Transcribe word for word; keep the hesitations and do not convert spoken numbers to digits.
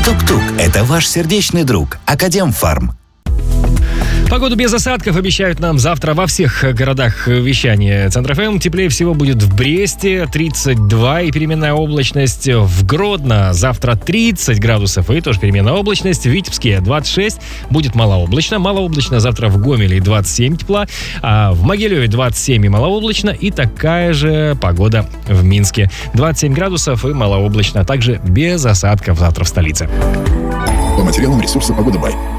Тук-тук – это ваш сердечный друг. Академфарм. Погоду без осадков обещают нам завтра во всех городах вещания Центр эф эм. Теплее всего будет в Бресте тридцать два и переменная облачность. В Гродно завтра тридцать градусов и тоже переменная облачность. В Витебске двадцать шесть, будет малооблачно. Малооблачно завтра в Гомеле двадцать семь тепла, а в Могилеве двадцать семь и малооблачно. И такая же погода в Минске. двадцать семь градусов и малооблачно. Также без осадков завтра в столице. По материалам ресурса «Погода Бай».